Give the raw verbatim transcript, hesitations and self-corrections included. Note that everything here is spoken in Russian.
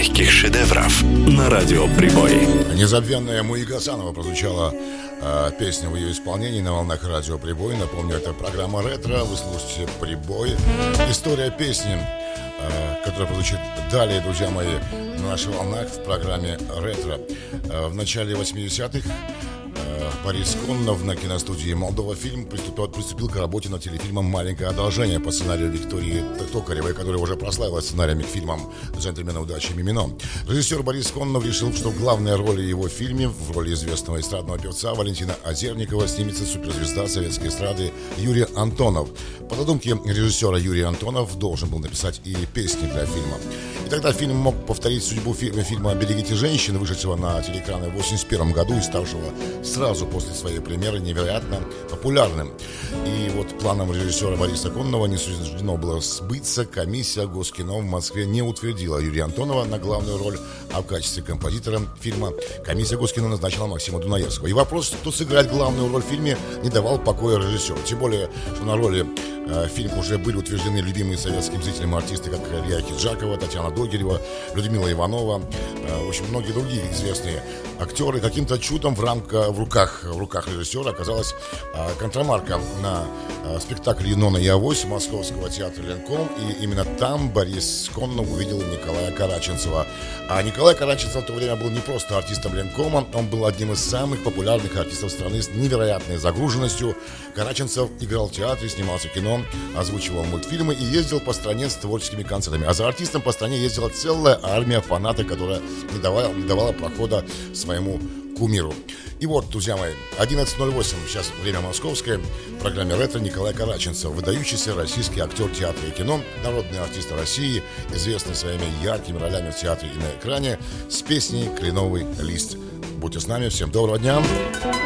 легких шедевров на радио «Прибой». Незабвенная Муи Гасанова прозвучала э, песня в ее исполнении на волнах радио «Прибой». Напомню, это программа «Ретро». Вы слушаете «Прибой». История песни, э, которая прозвучит далее, друзья мои, на наших волнах в программе «Ретро». Э, в начале восьмидесятых Борис Коннов на киностудии «Молдова Фильм» приступил, приступил к работе над телефильмом «Маленькое одолжение» по сценарию Виктории Токаревой, которая уже прославилась сценариями к фильмам «Джентльмены удачи» и «Мимино». Режиссер Борис Коннов решил, что в главной роли его фильме, в роли известного эстрадного певца Валентина Озерникова, снимется суперзвезда советской эстрады Юрий Антонов. По задумке режиссера Юрий Антонов должен был написать и песни для фильма. И тогда фильм мог повторить судьбу фильма, фильма «Берегите женщин», вышедшего на телеэкраны в восемьдесят первом году и ставшего сразу после своей премьеры невероятно популярным. И вот планом режиссера Бориса Коннова не суждено было сбыться. Комиссия Госкино в Москве не утвердила Юрия Антонова на главную роль, а в качестве композитора фильма комиссия Госкино назначила Максима Дунаевского. И вопрос, кто сыграет главную роль в фильме, не давал покоя режиссеру. Тем более, что на роли э, фильма уже были утверждены любимые советским зрителям артисты, как Илья Хиджакова, Татьяна Догилева, Людмила Иванова, э, в общем, многие другие известные актеры. Каким-то чудом в рамках, в руках, в руках режиссера оказалась э, контрамарка на э, спектакль «Юнона и Авось» Московского театра Ленком. И именно там Борис Коннов увидел Николая Караченцева. А Николай Караченцев в то время был не просто артистом Ленкома, он был одним из самых популярных артистов страны с невероятной загруженностью. Караченцев играл в театре, снимался в кино, озвучивал мультфильмы и ездил по стране с творческими концертами. А за артистом по стране ездила целая армия фанатов, которая не давала, не давала прохода своему кумиру. И вот, друзья мои, одиннадцать ноль восемь, сейчас время московское, в программе «Ретро» Николай Караченцев, выдающийся российский актер театра и кино, народный артист России, известный своими яркими ролями в театре и на экране, с песней «Кленовый лист». Будьте с нами, всем доброго дня!